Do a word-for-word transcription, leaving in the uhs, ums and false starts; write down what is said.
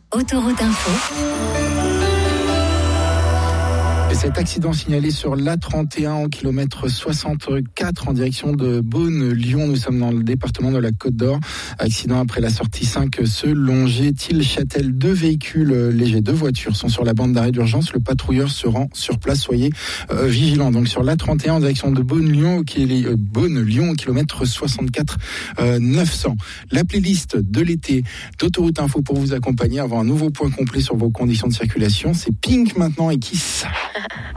Autoroute Info. Et cet accident signalé sur l'A trente et un au kilomètre soixante-quatre en direction de Beaune-Lyon. Nous sommes dans le département de la Côte d'Or. Accident après la sortie cinq se Longeait-il-Châtel. Deux véhicules légers, deux voitures sont sur la bande d'arrêt d'urgence. Le patrouilleur se rend sur place. Soyez euh, vigilants. Donc sur l'A trente et un en direction de Beaune-Lyon, qui est euh, Beaune-Lyon au kilomètre soixante-quatre neuf cents. La playlist de l'été d'Autoroute Info pour vous accompagner avant un nouveau point complet sur vos conditions de circulation. C'est Pink maintenant et Kiss.